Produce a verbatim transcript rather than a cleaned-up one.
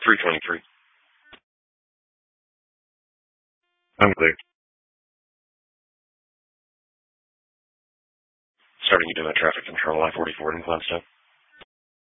three twenty-three. I'm clear. Starting to do that traffic control I forty-four in Glenstone.